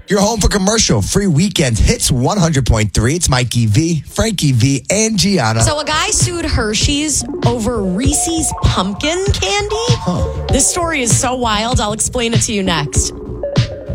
You're home for commercial free weekend hits 100.3. It's Mikey V, Frankie V, and Gianna. So a guy sued Hershey's over Reese's pumpkin candy. This story is so wild. I'll explain it to you next.